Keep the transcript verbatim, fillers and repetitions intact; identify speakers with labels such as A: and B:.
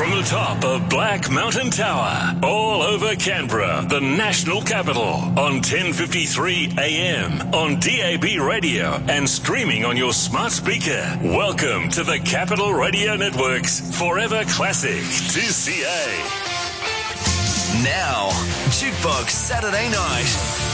A: from the top of Black Mountain Tower, all over Canberra, the national capital, on ten fifty-three A M, on D A B radio and streaming on your smart speaker. Welcome to the Capital Radio Network's Forever Classic two C A.
B: Now, Jukebox Saturday Night.